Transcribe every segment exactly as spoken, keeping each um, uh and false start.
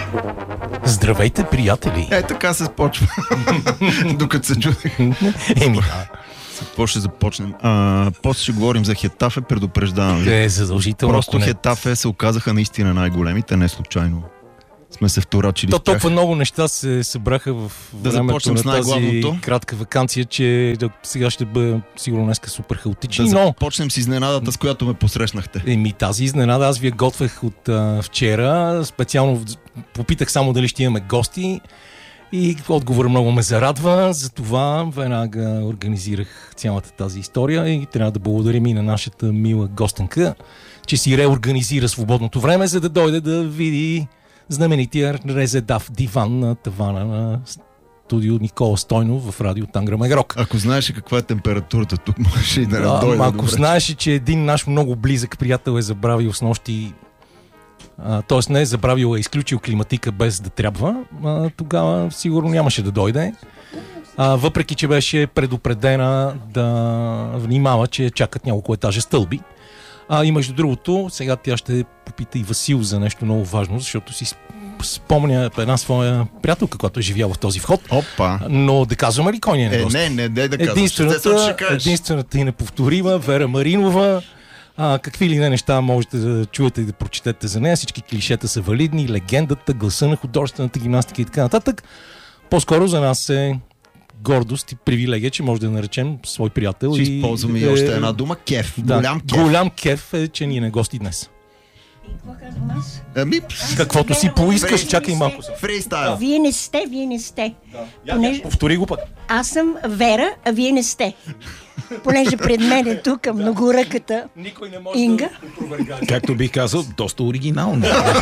Здравейте, приятели! Е, така се почва. Докато се чудех. Еми да. Какво ще започнем? А, после ще говорим за Хетафе, предупреждавам ви. Е, задължително. Просто не... Хетафе се оказаха наистина най-големите, не случайно. Сме се вторачили То с тях. толкова много неща се събраха в Да времето започнем на с най-главното. тази кратка ваканция, че да, сега ще бъде сигурно днеска супер хаотични, Да но... започнем с изненадата, с която ме посрещнахте. Еми тази изненада, аз ви я готвех от а, вчера, специално попитах само дали ще имаме гости и отговор много ме зарадва, затова веднага организирах цялата тази история и трябва да благодарим и на нашата мила гостенка, че си реорганизира свободното време, за да дойде да види знаменития резедав диван на тавана на студио Никола Стойнов в радио Тангра Мегрок. Ако знаеш каква е температурата тук, можеш и да не Да, дойде. ако добре. знаеш, че един наш много близък приятел е забравил с нощи, т.е. не е забравил, е изключил климатика без да трябва, а, тогава сигурно нямаше да дойде. А, въпреки, че беше предупредена да внимава, че чакат няколко етажа стълби. А, и между другото, сега тя ще попита и Васил за нещо много важно, защото си спомня една своя приятелка, която е живяла в този вход. Опа! Но да казваме ли кой ни е Е, гост? не, не, не да казваш. Единствената, единствената и неповторима Вера Маринова. А, какви ли не неща можете да чуете и да прочетете за нея. Всички клишета са валидни, легендата, гласа на художествената гимнастика и така нататък. По-скоро за нас е гордост и привилегия, че може да наречем свой приятел. Ще и използваме и е, още една дума. Кеф. Да, Голям кеф. Голям кеф е, че ни е на гости днес. И какво казвам аз? Ами, Каквото си поискаш, Фрей- чакай малко. фристайл. Вие не сте, вие не сте. Я, Понеже- я, повтори го пък. Аз съм Вера, а вие не сте. Понеже пред мен е тук многоръката Никой не може Инга. да опровергае. Както бих казал, доста оригинално.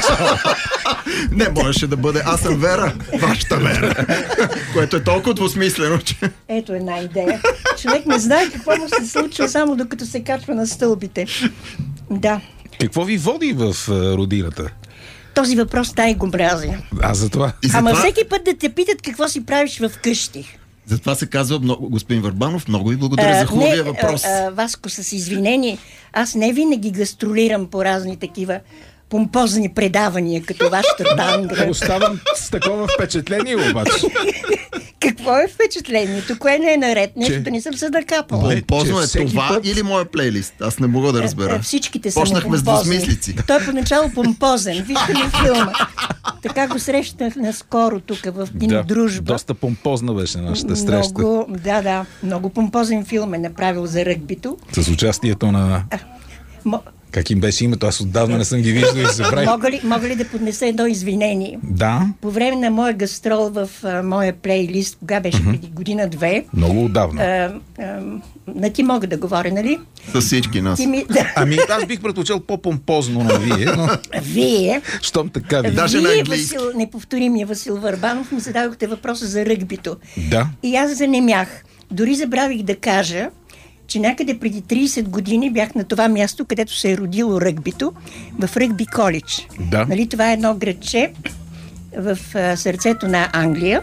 Не, можеше да бъде аз съм Вера, вашата Вера. Което е толкова двусмислено, че... Ето една идея. Човек не знае какво му се случва само докато се качва на стълбите. Да. Какво ви води в а, родината? Този въпрос тай го мразя. Аз за това. И Ама затова, всеки път да те питат какво си правиш в къщи. затова се казва, много, господин Върбанов, много ви благодаря за хубавия не, въпрос. А, а, Васко, с извинение, аз не винаги гастролирам по разни такива помпозни предавания, като вашата Тангра. Оставам с такова впечатление обаче. Какво е впечатлението? Кое не е наред? Нещо Че- да не съм се накапала. Не, Помпозно че е всеки това път- или моя плейлист? Аз не мога да Е, разбера. всичките са Почнахме с помпозни. двусмислици. Той е поначало помпозен. Вижте ли филма? Така го срещнах наскоро тук в Да, Дружба. доста помпозна беше нашата среща. Много, да, да. Много помпозен филм е направил за ръгбито. С участието на... М- Как им беше името? Аз отдавна не съм ги виждал и забравих. мога, ли, мога ли да поднеса едно извинение? Да, По време на моя гастрол в а, моя плейлист, кога беше преди година-две, много отдавна. а, а, на ти мога да говоря, нали? С всички нас. Ти ми, да, Ами аз бих предпочел по-помпозно на вие, но вие, щом така ви... Даже на вие, английски. Васил, неповторимия Васил Върбанов, ми зададохте въпроса за ръгбито. Да. И аз занемях. Дори забравих да кажа, че някъде преди трийсет години бях на това място, където се е родило ръгбито, в Ръгби коледж. Да. Нали, това е едно градче в а, сърцето на Англия.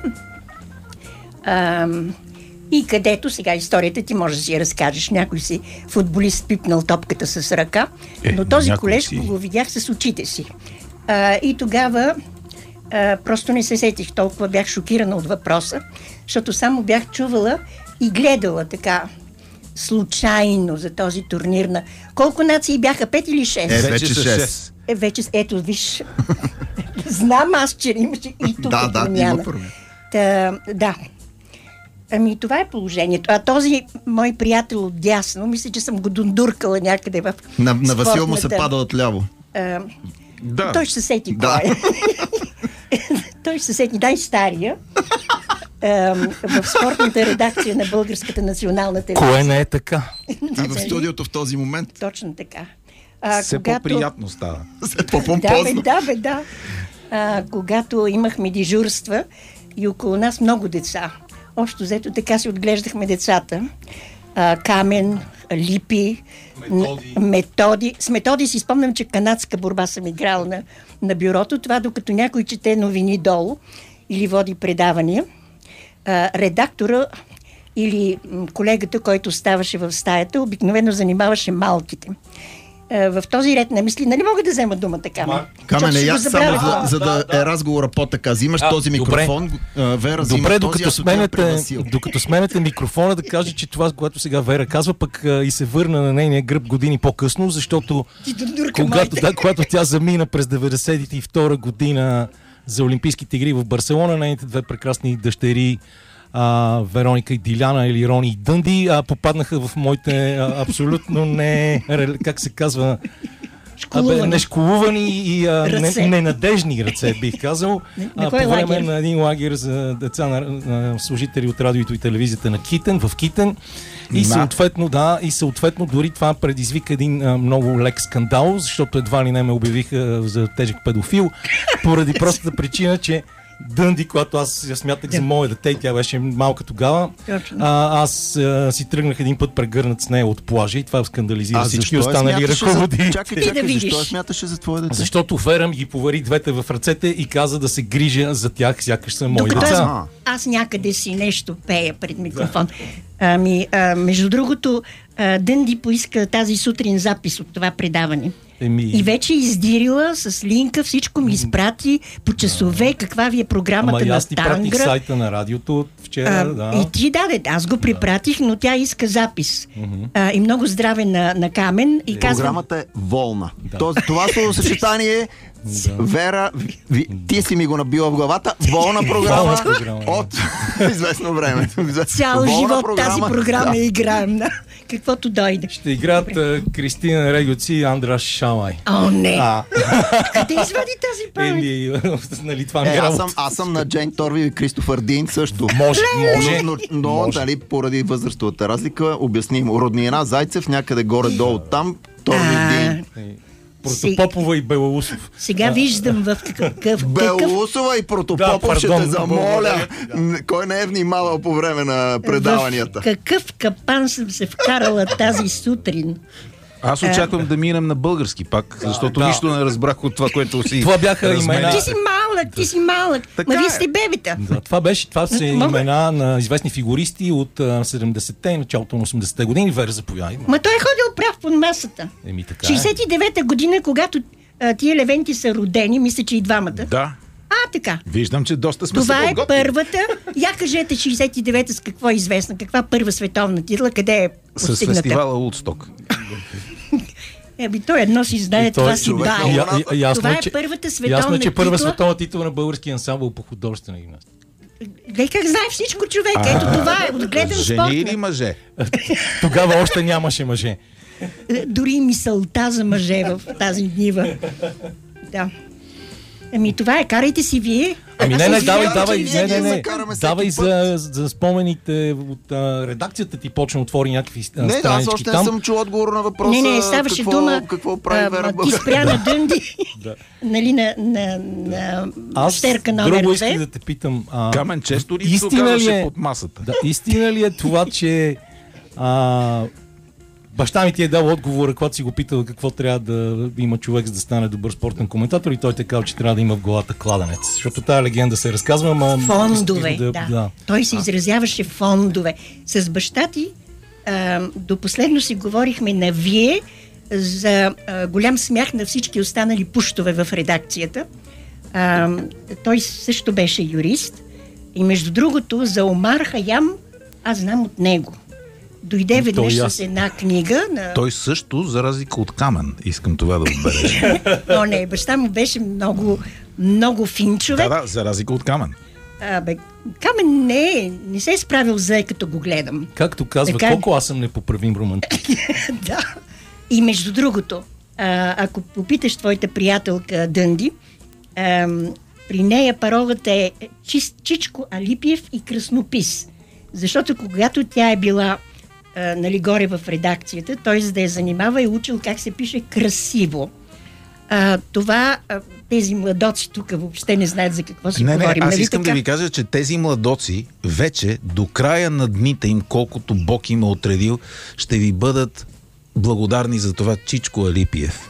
Ам, и където, сега историята ти може да си я разкажеш. Някой си футболист пипнал топката с ръка, Е, но този някой колеж си. го видях с очите си. А, и тогава а, просто не се сетих, толкова бях шокирана от въпроса, защото само бях чувала и гледала така случайно за този турнир на... Колко нации бяха? Пет или шест? Е, вече са шест. Е, вече, ето, виж. Знам аз, че имаше и тук Да, да, промяна. има промяна. Та, да. Ами това е положението. А този мой приятел от дясно, мисля, че съм го дундуркала някъде в На, на Васил му се спортната- пада отляво. А, Да. той ще се сети Да. кой е. Той ще се сети най-стария а, в спортната редакция на Българската национална телевизия. Кое не е така? И в студиото в този момент Точно така. А, Все по-приятно става. се Да, бе, по-помпозно. да, бе, да. А, когато имахме дежурства и около нас много деца. Общо взето така си отглеждахме децата. А, Камен, Липи, Методи. н- методи. С Методи си спомням, че канадска борба съм играла на, на бюрото. Това докато някой чете новини долу или води предавания. А, редактора или м, колегата, който ставаше в стаята, обикновено занимаваше малките. а, в този ред на мисли, нали мога да взема думата Камен? Камен, е Защото я ще го само забравя. за, за да е разговора по-така. Взимаш А, този добре. микрофон, а, Вера взима Добре, този, докато аз отивам при сменяте, Васил. докато сменяте микрофона, да кажа, че това, което сега Вера казва, пък а, и се върна на нейния гръб години по-късно, защото Ти дундурка когато, моите. да, когато тя замина през деветдесет и втора година за Олимпийските игри в Барселона, нейните две прекрасни дъщери а, Вероника и Диляна, или Рони и Дънди, а, попаднаха в моите а, абсолютно не, как се казва, Школувани. нешколувани и а, Ръце. не, ненадежни ръце, бих казал. На- А, на по кой време лагер? на един лагер за деца на, на служители от радиото и телевизията на Китен, в Китен. И На. съответно, да, и съответно дори това предизвика един а, много лек скандал, защото едва ли не ме обявиха а, за тежък педофил, поради простата причина, че Дънди, която аз я смятах за мое дете, и тя беше малка тогава, Точно. а, аз а, си тръгнах един път прегърнат с нея от плажа и това скандализира А всички защо я останали смяташе ръководители. За... Чакай, Ти да чакай, видиш. защо я смяташе за твое дете? Защото Вера ми ги повари двете в ръцете и каза да се грижа за тях, сякаш са мои Докато аз, деца. аз някъде си нещо пея пред микрофон. Ами, а, между другото, а, Дънди поиска тази сутрин запис от това предаване. Еми, И вече издирила с линка, всичко ми изпрати по часове, каква ви е програмата ама и на аз ти пратих Тангра. сайта на радиото от вчера. А, да. И ти даде, аз го препратих, но тя иска запис. А, и много здраве на, на Камен. И казвам, Програмата е волна. То, това словосъчетание с Вера, ви, ти си ми го набила в главата. Волна програма Волна програма, да. от известно време. цял Волна живот тази програма да. я играем. Да. Каквото дойде. Ще играят а, Кристина Регоци и Андраш Шамай. О, не. А, Къде извади тази памет? еми, нали, това ми Е, е аз работа. съм, аз съм на Джейн Торви и Кристофър Дин също. Може, може. Но, но, но Може. дали, поради възрастовата разлика, обяснимо. Роднина Зайцев, някъде горе-долу там, Торви А, Дин. Протопопова и Белоусов. Сега виждам в какъв... какъв Белоусова и Протопопов, Да, ще пардон, те замоля. благодаря. Н- Кой не е внимавал по време на предаванията? В какъв капан съм се вкарала тази сутрин? Аз очаквам да минем на български пак, защото да. нищо не разбрах от това, което си Това бяха размени. имена. Ти си малък, ти си малък. Така Ма вие е. сте бебета. Да, това беше, това са Мога- имена на известни фигуристи от а, седемдесетте и началото на осемдесетте години. Вера, заповядай. Ма той е ходил прав под масата. Еми така е. шейсет и девета година, когато а, тия левенти са родени, мисля, че и двамата. Да, А, така. виждам, че доста сме Това се е подготвили. първата. Я кажете шейсет и девета с какво е известна? Каква първа световна титла? Къде е С постигната? фестивала Улсток. Еби, той едно си знае, И това той- си човек бае. на Я- я- ясно Това е, е че- първата световна Ясно е, че първа титла. световна титла на български ансамбъл по художествена гимнастика. Гледай как знае всичко човек. Ето това е. Отгледан Жени спорт. или мъже? Тогава още нямаше мъже. Дори и мисълта за мъже в тази нива. Да. Ами това е, карайте си вие. Ами Аз не, се не, извинявам, давай, давай, че не, вие не, да не, закараме всеки давай път. за, за спомените от а, редакцията ти почна отвори някакви а, Не, да, аз странички още не там. съм чул отговор на въпроса. Не, не, ставаше какво, дума. Какво прави а, Вера ма, ти спря на Дънди. Да. Нали, на, на, на Аз щерка номер друго две. исках да те питам. А, Камен често ли се истина ли оказваше е, под масата? да, истина ли е това, че а, баща ми ти е дал отговора, когато си го питал какво трябва да има човек, за да стане добър спортен коментатор, и той те казал, че трябва да има в главата кладенец. Защото тази легенда се разказва, ама... Фондове, исках да. да. Той се изразяваше фондове. С баща ти а, до последно си говорихме на вие за а, голям смях на всички останали пуштове в редакцията. А, той също беше юрист и между другото за Омар Хаям аз знам от него. Дойде Ами, веднъж то и аз. с една книга на... Той също, за разлика от Камен, искам това да отбележа. О, не, баща му беше много, много фин човек. Да, да, за разлика от Камен. А, бе, Камен не, е- не се е справил зле, като го гледам. Както казва, Така- колко аз съм непоправим романтик. Да. И между другото, а, ако попиташ твоята приятелка Дънди, а, при нея паролата е Чис, Чичко Алипиев и краснопис. Защото когато тя е била а, нали, горе в редакцията, той за да я занимава е учил как се пише красиво. А, това а, тези младоци тук въобще не знаят за какво си Не, не, говорим. аз нали искам така? да ви кажа, че тези младоци вече до края на дните им, колкото Бог им е отредил, ще ви бъдат благодарни за това Чичко Алипиев.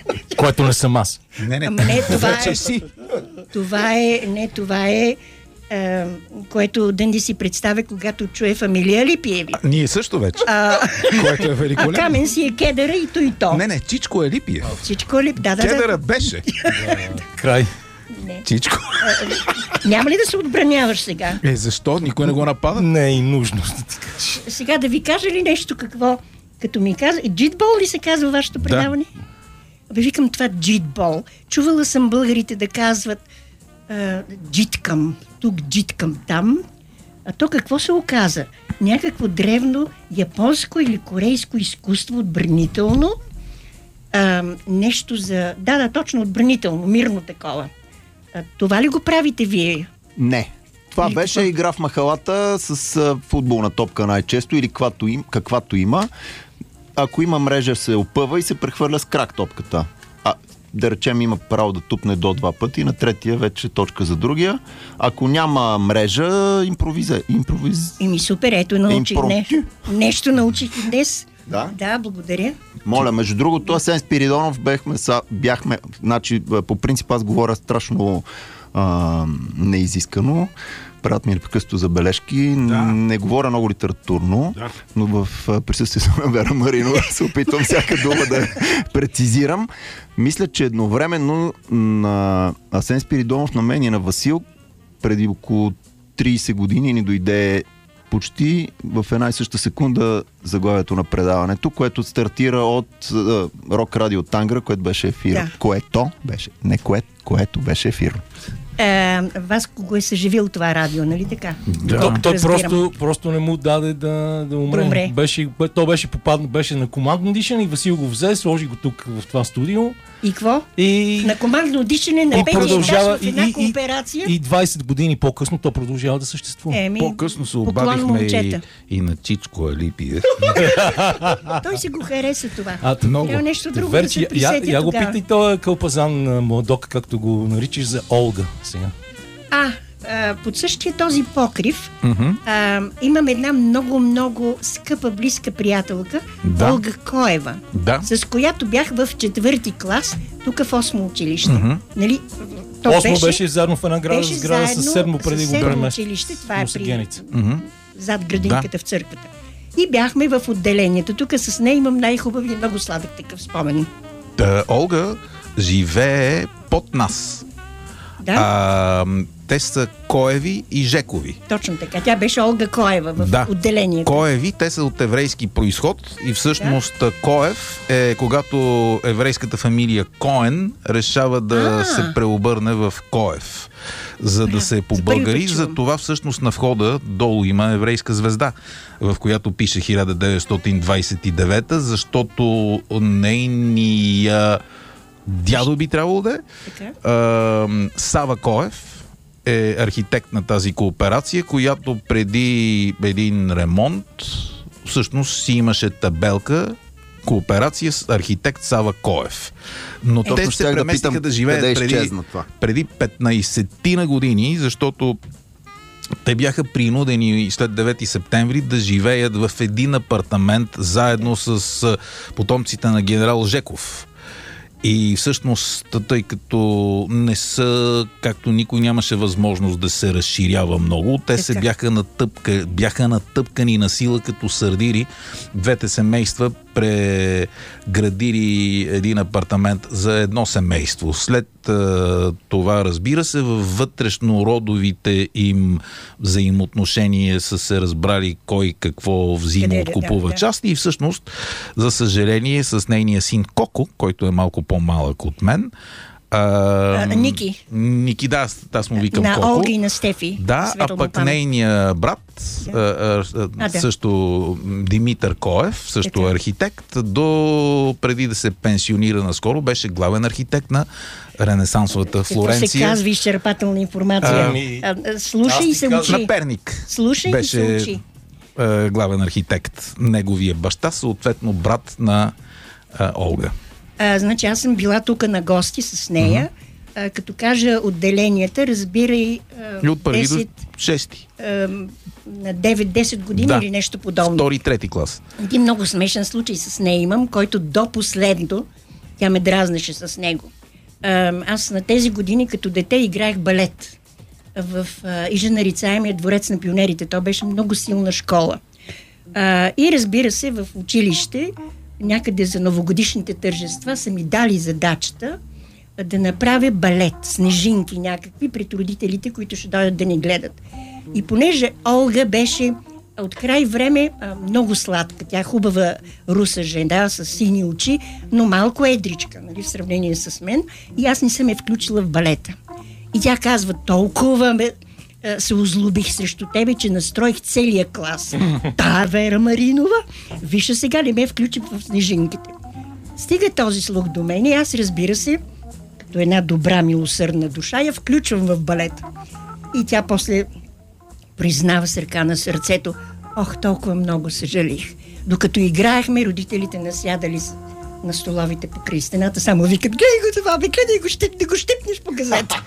Което не съм аз. Не, не, Ама не, това е- вече си. Това е, не, това е а, което Дънди си представя, когато чуе фамилия Алипиеви. А, ние също вече. А, което е великолепно. а Камен си е кедъра и то и то. Не, не, Чичко Алипиев. Всичко е лип. Да, да, Кедъра да. беше. Край. Не. Чичко. Няма ли да се отбраняваш сега? Е, защо? Никой не го напада? Не е и нужно. Сега да ви кажа ли нещо какво? Като ми каза, джитбол ли се казва вашето предаване? Абе, викам това джитбол. Чувала съм българите да казват а, джиткам, тук джиткам там. А то какво се оказа? Някакво древно японско или корейско изкуство отбранително. А, нещо за... Да, да, точно отбранително, мирно такова. А, това ли го правите вие? Не. Това Или беше какво? игра в махалата с а, футболна топка най-често или каквато, им, каквато има. Ако има мрежа, се опъва и се прехвърля с крак топката. А, да речем, има право да тупне до два пъти, на третия вече точка за другия. Ако няма мрежа, импровиза. Импровиз... Еми супер, ето научих Импромптю. нещо. Нещо научих и днес. Да? Да, благодаря. Моля, между другото, Асен Спиридонов бяхме, са, бяхме значи, по принцип аз говоря страшно а, неизискано. Правят ми непрекъснато забележки. Да. Не говоря много литературно, да. Но в а, присъствието на Вера Маринова се опитвам всяка дума да прецизирам. Мисля, че едновременно на Асен Спиридонов, на мен и на Васил, преди около трийсет години ни дойде почти в една и съща секунда заглавието на предаването, което стартира от uh, Рок Радио Тангра, което беше ефир. Да. Което беше, не кое, което беше ефир. Е, Васко го е съживил това радио, нали така? Да. Той, той просто, просто не му даде да, да умре. Да умре. Беше, той беше попаднал, беше на командно дишане и Васил го взе, сложи го тук в това студио. И какво? И... На командно дишане на петия етаж в една и, кооперация. И, и двайсет години по-късно то продължава да съществува. Еми, по-късно се поклон обадихме и, момчета. и на Чичко Алипиев. Той си го хареса това. А, много. Трябва нещо друго Верчи, да се присети я, я го тогава. питай този кълпазан младок, както го наричаш, за Олга сега. А, а, под същия този покрив Мгм. а, имам една много-много скъпа, близка приятелка, Да. Олга Коева, Да. с която бях в четвърти клас, тук в осмо училище. Мгм. Нали? То Осмо беше заедно в една града, беше сграда с заедно седмо преди с го седмо премести. училище, това е при Носегеница. Мгм. зад градинката в църквата. И бяхме в отделението. Тук с нея имам най-хубави, много сладък такъв спомен. Та, Олга живее под нас. Да, А, те са Коеви и Жекови. точно така. Тя беше Олга Коева в Да. отделението. Коеви, те са от еврейски происход и всъщност да. Коев е когато еврейската фамилия Коен решава да А. се преобърне в Коев, за да Браво. се За първи побългари. път За чувам. това всъщност на входа долу има еврейска звезда, в която пише хиляда деветстотин двайсет и девета, защото нейния дядо би трябвало да е. Така. А, Сава Коев е архитект на тази кооперация, която преди един ремонт всъщност си имаше табелка кооперация с архитект Сава Коев. Но Точно те се щях да преместиха питам, да живеят къде преди, изчезна това? преди петнайсет на години, защото те бяха принудени след девети септември да живеят в един апартамент заедно с а, потомците на генерал Жеков. И всъщност, тъй като не са, както никой нямаше възможност да се разширява много, те се Така. бяха, натъпка, бяха натъпкани на сила като сърдири. Двете семейства преградили един апартамент за едно семейство. След а, това, разбира се, във вътрешнородовите им взаимоотношения са се разбрали кой какво взима Къде, от да, купува да. части и всъщност, за съжаление, с нейния син Коко, който е малко по-малък от мен, а, А, Ники. Ники, да, аз, аз му викам На Коко. Олга и на Стефи. Да, а Светла му пък памет. нейния брат, Да. а, а, А, да. също Димитър Коев, също Така. архитект, до преди да се пенсионира наскоро, беше главен архитект на ренесансовата Какво се Флоренция. казва изчерпателна информация? Ами, А, а, слушай аз и ти се казвам, учи. На Перник Слушай и се беше учи. а, главен архитект. Неговия баща, съответно брат на а, Олга. А, значи аз съм била тук на гости с нея. А, като кажа отделенията, разбирай а, И от първи до десет, шести. а, на девет-десет години Да. или нещо подобно. Втори, трети клас. Един много смешен случай с нея имам, който до последно тя ме дразнеше с него. А, аз на тези години като дете играех балет. в а, Ижа-нарицаемия дворец на пионерите. То беше много силна школа. А, и разбира се, в училище, някъде за новогодишните тържества, са ми дали задачата да направя балет, снежинки някакви пред родителите, които ще дойдат да ни гледат. И понеже Олга беше от край време а, много сладка, тя хубава руса жена с сини очи, но малко едричка, нали, в сравнение с мен, и аз не съм я включила в балета. И тя казва, толкова ме, а, се озлобих срещу тебе, че настроих целия клас. Та, Вера Маринова, вижте сега, не ме включи в снежинките. Стига този слух до мен и аз, разбира се, като една добра, милосърдна душа, я включвам в балета. И тя после признава с ръка на сърцето, ох, толкова много съжалих. Докато играехме, родителите насядали на столовите покрай стената, само викат, гледай го това, бе, гледай го, ще да го щипнеш по газета.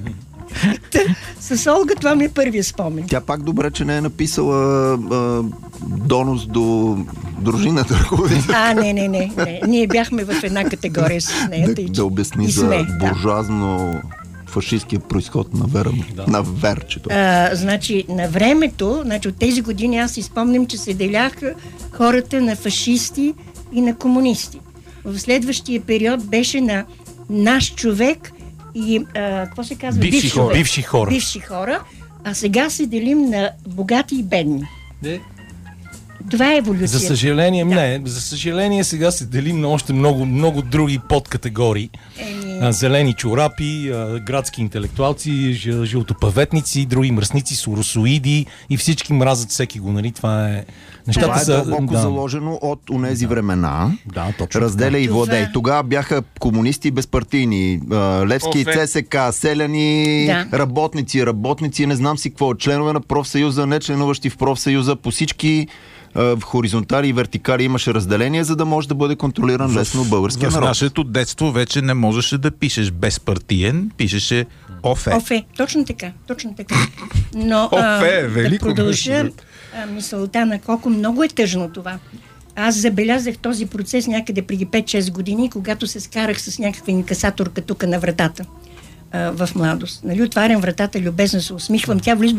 С Олга това ми е първия спомен. Тя пак добре, че не е написала а, донос до дружината ръководител. А, не, не, не, не. Ние бяхме в една категория с нея. Да, да обясни за сме, буржуазно да. Фашистския произход на Вера, да. На Верчето. А, значи, на времето, значи от тези години аз си спомням, че се деляха хората на фашисти и на комунисти. В следващия период беше на наш човек и, а, какво се казва? Бивши, Бивши, хора. Бивши хора. Бивши хора. А сега се делим на богати и бедни. Не. Това е еволюция. За съжаление, да. не. За съжаление, сега се делим на още много, много други подкатегории. Еми... Зелени чорапи, градски интелектуалци, жълтопаветници, други мръсници, соросоиди и всички мразят всеки го, нали? Това е... Нещата това е са, дълбоко да. заложено от онези да. времена. Да, точно. Разделя и владей. Тогава бяха комунисти безпартийни. Левски и ЦСК, селяни, да. работници, работници, не знам си какво. Членове на профсъюза, не членуващи в профсъюза, по всички в хоризонтали и вертикали имаше разделение, за да може да бъде контролиран лесно българския народ. В нашето детство вече не можеше да пишеш безпартиен, пишеше ОФЕ. ОФЕ, точно така, точно така. Но ОФЕ, а, велико да продължа а, мисълта на колко много е тъжно това. Аз забелязах този процес някъде преди пет-шест години, когато се скарах с някаква инкасаторка тук на вратата а, в младост. Нали, отварям вратата, любезно се усмихвам, тя влиза,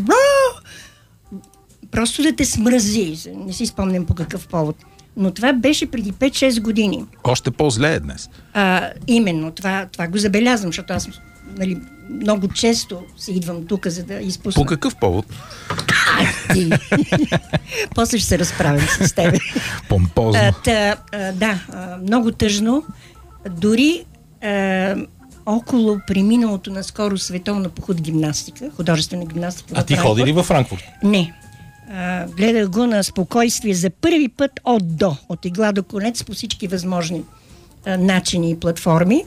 просто да те смрази. Не си спомням по какъв повод. Но това беше преди пет-шест години. Още по-зле е днес. А, именно, това, това го забелязвам, защото аз, нали, много често се идвам тук, за да изпусна. По какъв повод? А, ти. После ще се разправим с тебе. Помпозно. А, та, а, да, а, много тъжно. Дори а, около преминалото наскоро световна поход гимнастика, художествена гимнастика. А ти ходи ли във Франкфурт? Не. А, гледах го на спокойствие за първи път от до, от игла до конец, по всички възможни а, начини и платформи.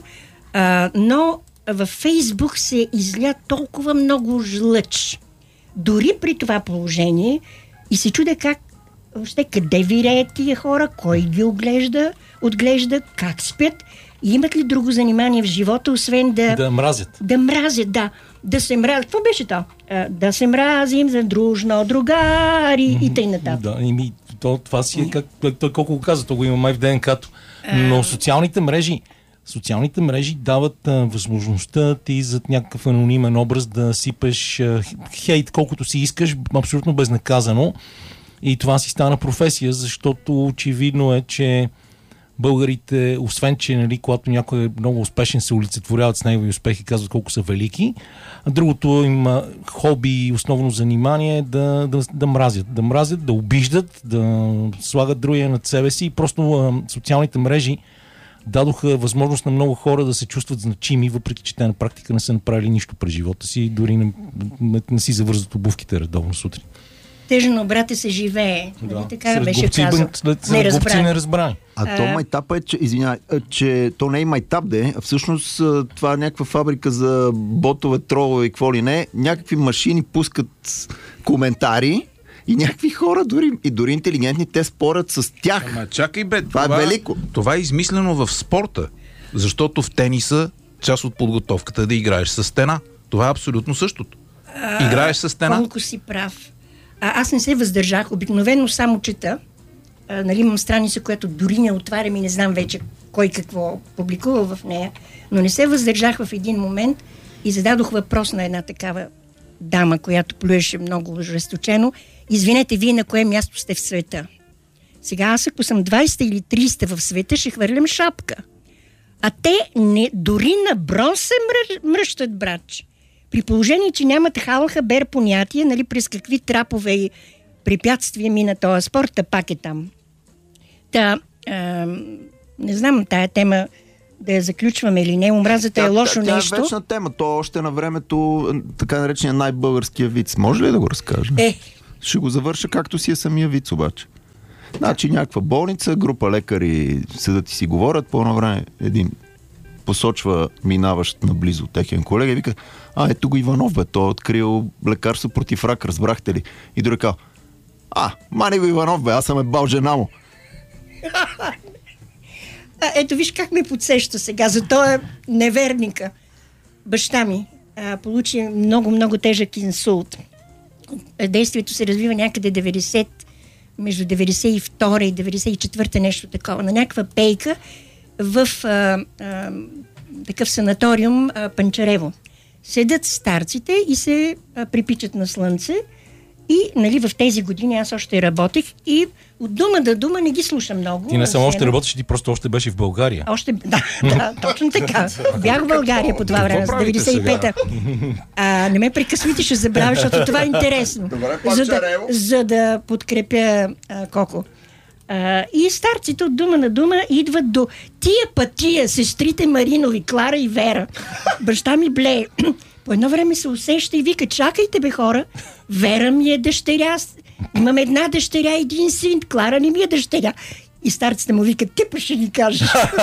А, но във Фейсбук се изля толкова много жлъч. Дори при това положение и се чудя как, въобще къде виреят тия хора, кой ги оглежда, отглежда, как спят и имат ли друго занимание в живота, освен да... Да мразят. Да мразят, да. Да се мразят. Какво беше то? А, да се мразим за дружно, другари mm-hmm. и тъй нататък. Да, и ми, то, това си е, как, той колко го каза, то го има май в ДНК-то. Но социалните мрежи, социалните мрежи дават а, възможността ти зад някакъв анонимен образ да сипеш а, хейт колкото си искаш, абсолютно безнаказано. И това си стана професия, защото очевидно е, че българите, освен че, нали, когато някой е много успешен, се олицетворяват с негови успехи, казват колко са велики. А другото им хоби и основно занимание е да, да, да мразят. Да мразят, да обиждат, да слагат другия над себе си. И просто а, социалните мрежи дадоха възможност на много хора да се чувстват значими, въпреки че те на практика не са направили нищо през живота си, дори не, не, не си завързват обувките редовно сутрин. Тъжно, брате, се живее. Да. Нали така сред беше губци, казал? Не разбрани. Не разбрани. А, а то майтапа е, че, извинявай, че то не е майтап, де, а всъщност това е някаква фабрика за ботове, тролове и какво ли не. Някакви машини пускат коментари и някакви хора, дори, и дори интелигентни, те спорят с тях. Ама чакай бе, това, това е велико. Това е измислено в спорта, защото в тениса част от подготовката е да играеш с стена. Това е абсолютно същото. А, играеш с стена. Колко си прав. А, аз не се въздържах, обикновено само чета. А, нали, имам страница, която дори не отварям и не знам вече кой какво публикува в нея, но не се въздържах в един момент и зададох въпрос на една такава дама, която плюеше много ожесточено: извинете, вие на кое място сте в света? Сега аз, ако съм двайсета или трийсета в света, ще хвърлям шапка. А те не, дори на бронз се мръ, мръщат, братче. При положение, че нямат хал-хабер понятие, нали, през какви трапове и препятствия мина този спорт, а пак е там. Та, а, не знам тая тема да я заключваме или не. Омразата е лошо тя, нещо. Тя е вечна тема. То още на времето, така наречения най-българския виц. Може ли да го разкажа? Е. Ще го завърша както си е самия виц обаче. Значи някаква болница, група лекари седат и си говорят. По едно време един посочва минаващ наблизо техен колега и вика: а, ето го Иванов, бе, той е открил лекарство против рак, разбрахте ли? И друг казва: а, мани го Иванов, бе, аз съм е бал жена му. А, ето виж как ме подсеща сега за този неверника. Баща ми а, получи много-много тежък инсулт. Действието се развива някъде деветдесет, между деветдесет и втора и деветдесет и четвърта, нещо такова, на някаква пейка в а, а, такъв санаториум а, Панчарево. Седят старците и се а, припичат на слънце. И, нали, в тези години аз още работех и от дума до дума не ги слушам много. Ти не само още работиш, ти просто още беше в България. Още, да, да, точно така. Бях в България по това време, с деветдесет и пета. А, не ме прекъсвайте, ще забравя, защото това е интересно. Добре, за, да, за да подкрепя а, Коко. А, и старците от дума на дума идват до тия пътия, сестрите Маринови, Клара и Вера. Баща ми блее. По едно време се усеща и вика: чакайте, бе, хора, Вера ми е дъщеря, имам една дъщеря и един син, Клара не ми е дъщеря. И старците му викат: ти па ще ни кажеш.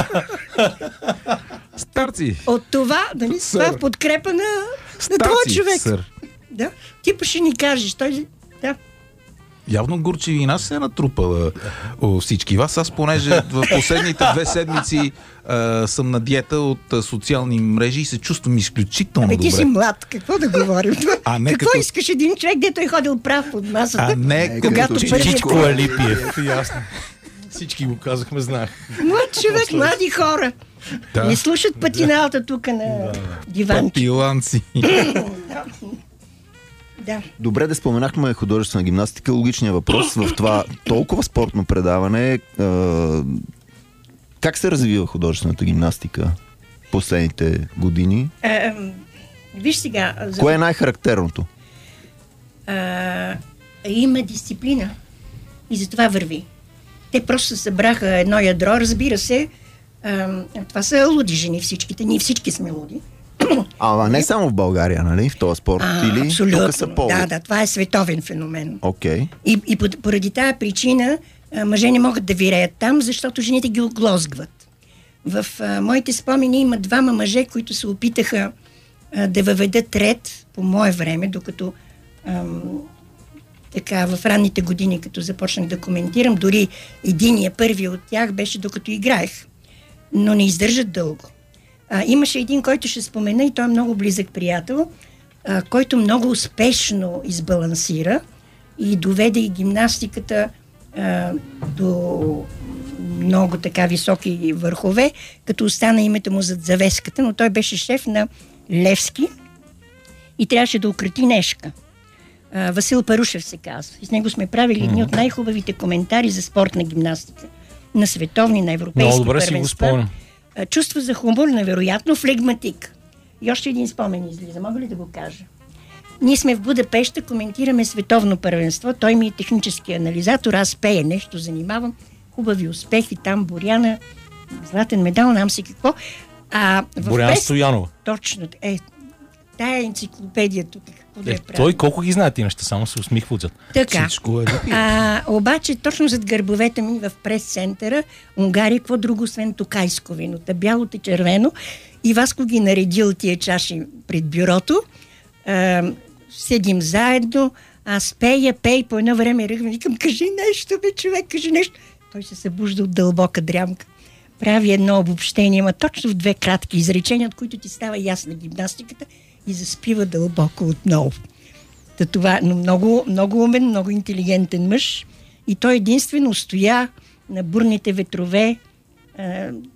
Старци! От това, нали, това в подкрепа на, на този човек. Сър. Да, ти па ще ни кажеш. Той, да. Явно горчивина се е натрупала у всички вас. Аз, понеже в последните две седмици а, съм на диета от а, социални мрежи и се чувствам изключително Абе, добре. ти си млад, какво да говорим? А не какво като... искаш един човек, дето е ходил прав под масата? А не когато като първият... Всичко е Липиев, ясно. Всички го казахме, знаех. Млад човек, млади хора. Да. Не слушат патиналата тук на диванче. Патиланци. Да. Добре, да споменахме художествена гимнастика. Логичният въпрос в това толкова спортно предаване е: как се развива художествената гимнастика последните години? А, а, виж сега... За... Кое е най-характерното? А, има дисциплина и затова върви. Те просто се събраха едно ядро, разбира се. А, това са луди жени всичките. Ние всички сме луди. Ама не само в България, нали? В този спорт. А, или абсолютно. тук са по... Да, да, това е световен феномен. Окей. И, и поради тази причина а, мъже не могат да виреят там, защото жените ги оглозгват. В а, моите спомени има двама мъже, които се опитаха а, да въведат ред по мое време, докато ам, така в ранните години, като започнах да коментирам, дори единия, първи от тях беше докато играех, но не издържат дълго. А, имаше един, който ще спомена, и той е много близък приятел, а, който много успешно избалансира и доведе и гимнастиката а, до много така високи върхове, като остана името му зад завеската, но той беше шеф на Левски и трябваше да укрити Нешка. А, Васил Парушев се казва. И с него сме правили едни от най-хубавите коментари за спортна гимнастика. На световни, на европейски Много добре първенства. си го спомням. Чувство за хумор, невероятно, флегматик. И още един спомен излиза. Мога ли да го кажа? Ние сме в Будапеща, коментираме световно първенство. Той ми е технически анализатор, аз пея нещо, занимавам. Хубави успехи, там Боряна, златен медал, нам си какво. А, в Боряна Пест... Стоянова. Точно. Е, тая енциклопедия тук. Какво да Е, я правя? той колко ги знае ти неща, само се усмихва отзад. Така. Всичко е А, обаче, точно зад гърбовете ми в прес-центъра, Унгария, какво друго, освен токайско вино, та бялото и червено. И Васко ги наредил тия чаши пред бюрото. А, седим заедно, аз пея, пей, по едно време ръгвам, викам: кажи нещо, бе, човек, кажи нещо. Той се събужда от дълбока дрямка. Прави едно обобщение, ама точно в две кратки изречения, от които ти става ясна гимнастиката и заспива дълбоко отново. Та това, но много, много умен, много интелигентен мъж. И той единствено стоя на бурните ветрове.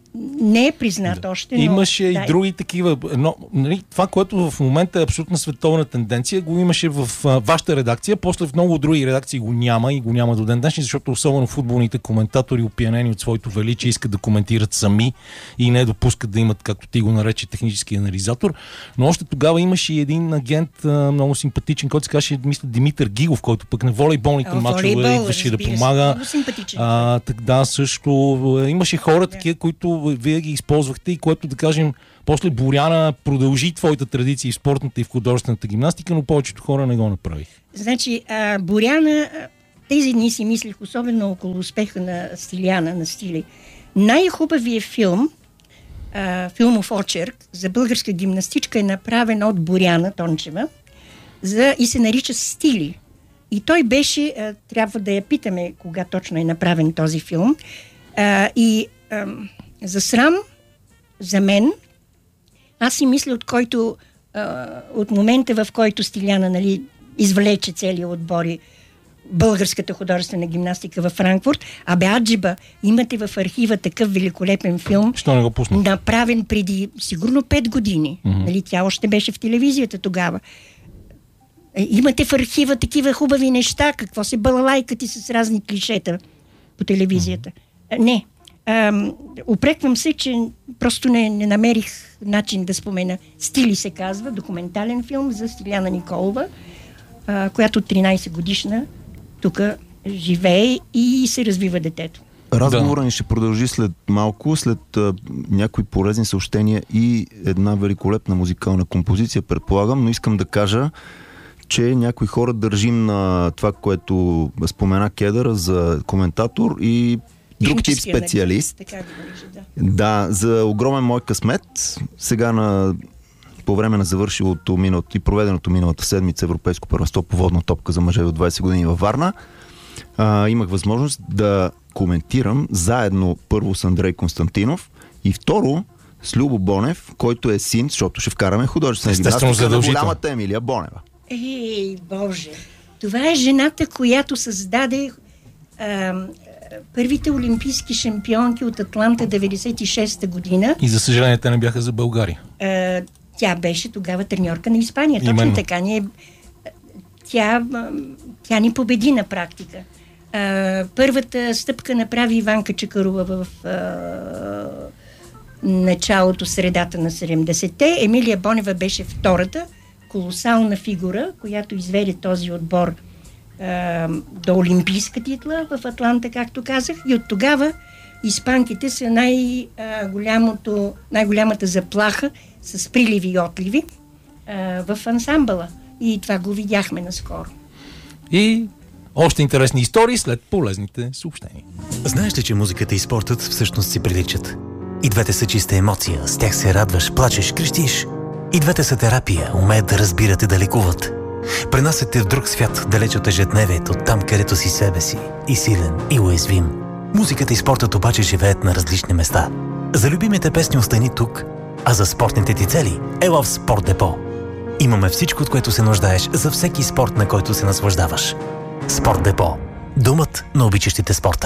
не е признат да. още. Но, имаше да, и други такива. Но, нали, това, което в момента е абсолютна световна тенденция, го имаше в а, вашата редакция, после в много други редакции го няма и го няма до ден днешни, защото особено футболните коментатори, опиянени от своето величие, искат да коментират сами и не допускат да имат, както ти го нарече, технически анализатор. Но още тогава имаше и един агент, а, много симпатичен, който се казваше, мисля, Димитър Гигов, който пък на волейболните мачове идваше да помага. А, так, да, също имаше хора yeah. такива, които вие ги използвахте и което, да кажем, после Боряна продължи твоята традиция в спортната и в художествената гимнастика, но повечето хора не го направих. Значи, а, Боряна, тези дни си мислих, особено около успеха на Стиляна, на Стили. Най-хубавият филм, а, филмов очерк за българска гимнастичка е направен от Боряна Тончева за, и се нарича Стили. И той беше, а, трябва да я питаме кога точно е направен този филм. А, и а, за срам, за мен, аз си мисля, от който, а, от момента, в който Стиляна, нали, извлече целия отбор и българската художествена гимнастика във Франкфурт, а бе, аджиба, имате в архива такъв великолепен филм, що не го пусна? Направен преди сигурно пет години. Mm-hmm. Нали, тя още беше в телевизията тогава. Имате в архива такива хубави неща, какво се балалайкати с разни клишета по телевизията. Mm-hmm. Не. Ам, упреквам се, че просто не, не намерих начин да спомена. Стили се казва, документален филм за Стиляна Николова, а, която тринайсет годишна тук живее и се развива детето. Разговорът ни ще продължи след малко, след а, някои полезни съобщения и една великолепна музикална композиция, предполагам, но искам да кажа, че някои хора държим на това, което спомена Кедър за коментатор и друг тип специалист. Така да говориш, да. Да, за огромен мой късмет. Сега на, по време на завършилото миналото и проведеното миналата седмица Европейско първенство по водна топка за мъже до двайсет години във Варна, а, имах възможност да коментирам заедно първо с Андрей Константинов и второ с Любо Бонев, който е син, защото ще вкараме художествена гимнастика на голямата Емилия Бонева. Ей, Боже! Това е жената, която създаде а, първите олимпийски шампионки от Атланта деветдесет и шеста година. И за съжаление те не бяха за България. А, тя беше тогава треньорка на Испания. Точно Именно. така. Ние, тя, тя ни победи на практика. А, първата стъпка направи Иванка Чакарова в а, началото, средата на седемдесетте. Емилия Бонева беше втората колосална фигура, която изведе този отбор а, до олимпийска титла в Атланта, както казах. И от тогава испанките са най-голямото, най-голямата заплаха с приливи и отливи а, в ансамбъла. И това го видяхме наскоро. И още интересни истории след полезните съобщения. Знаеш ли, че музиката и спортът всъщност си приличат? И двете са чиста емоция, с тях се радваш, плачеш, крещиш. И двете са терапия, умеят да разбират и да лекуват. Пренасят те в друг свят, далеч от ежедневието, там където си себе си, и силен, и уязвим. Музиката и спортът обаче живеят на различни места. За любимите песни остани тук, а за спортните ти цели ела в Спорт Депо. Имаме всичко, от което се нуждаеш за всеки спорт, на който се наслаждаваш. Спорт Депо. Домът на обичащите спорта.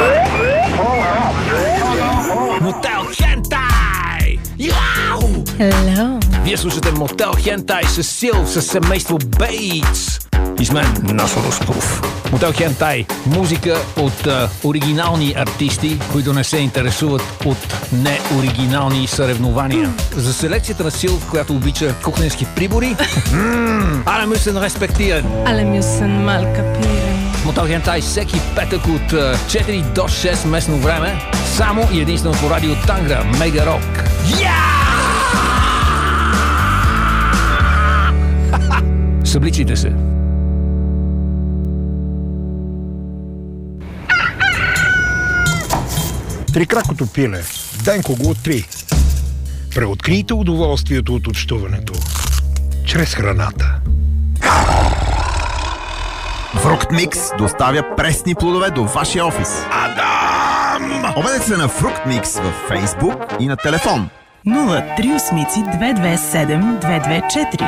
Мотел Хентай! Яу! Hello. Вие слушате Мотел Хентай с Сил, с семейство Бейтс. И с мен Насо Русков. Мотел Хентай. Музика от а, оригинални артисти, които не се интересуват от неоригинални съревнования. За селекцията на Сил, която обича кухненски прибори. Alle müssen respektieren. Alle müssen mal kapieren. Мотел Хентай всеки петък от четири до шест местно време. Само и единствено по радио Тангра. Мега Рок. Събличите се. Трикракото пиле. Денко го откри. Преоткрийте удоволствието от общуването. Чрез храната. Фрукт Микс доставя пресни плодове до вашия офис. Адам! Обадете се на Фрукт Микс във Фейсбук и на телефон нула три осмици две две седем две две четири.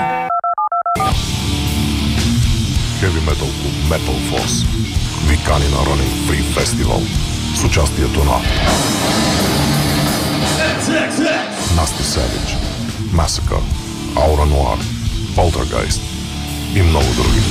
Heavy Metal Club Metal Force ви кани на Running Free Festival с участието на Nasty Savage, Massacre, Aura Noir, Poltergeist и много други.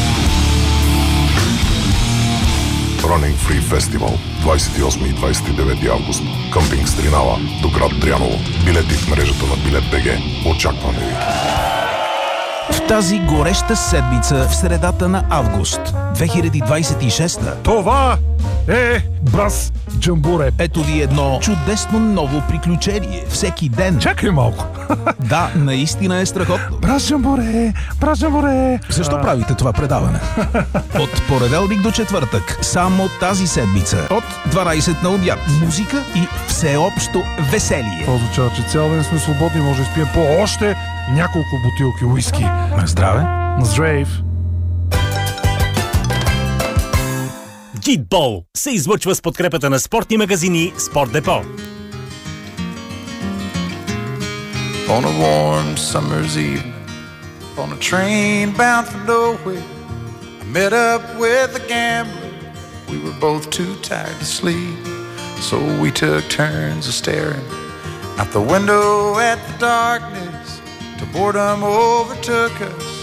Running Free Festival, двадесет и осми и двадесет и девети август. Къмпинг Стринава до град Дряново. Билети в мрежата на Билет БГ. Очакваме ви! В тази гореща седмица в средата на август две хиляди двадесет и шеста. Това е Брас Джамбуре. Ето ви едно чудесно ново приключение. Всеки ден. Чакай малко. Да, наистина е страхотно. Брас Джамбуре, Брас Джамбуре. Защо а... правите това предаване? От понеделник до четвъртък, само тази седмица, от дванадесет на обяд, музика и всеобщо веселие. Това означава, че цял ден сме свободни, може да спием по още няколко бутилки уиски. На здраве. На здраве. Гидбол се излъчва с подкрепата на спортни магазини Спорт Депо. On a warm summer's evening, on a train bound for nowhere, I met up with a gambler. We were both too tired to sleep, so we took turns of staring out the window at the darkness till boredom overtook us.